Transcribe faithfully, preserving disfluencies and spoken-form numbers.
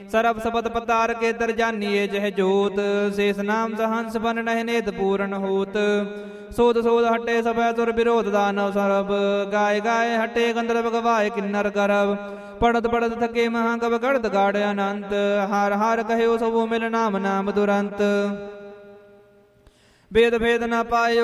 ਸਰਬ ਸਬਦ ਪਤਾਰ ਕੇ ਦਰ ਜਾਨੀਏ ਜਹ ਜੋਤ ਸੇਸ ਨਾਮ ਸਹੰਸ ਬਨ ਨਹਿ ਨੇਤ ਪੂਰਨ ਹੋਤ ਸੋਧ ਸੋਧ ਹਟੇ ਸਭੈ ਸੁਰ ਵਿਰੋਧ ਦਾਨਵ ਸਰਬ ਗਾਏ ਗਾਏ ਹਟੇ ਗੰਧਰਵ ਗਵਾਏ ਕਿੰਨਰ ਕਰਬ ਪੜਤ ਪੜਤ ਥਕੇ ਮਹਾ ਕਬ ਗੜਤ ਗਾੜ ਅਨੰਤ ਹਰ ਹਰ ਕਹਿਓ ਸਭੋ ਮਿਲ ਨਾਮ ਨਾਮ ਦੁਰੰਤ ਵੇਦ ਭੇਦ ਨ ਪਾਇਓ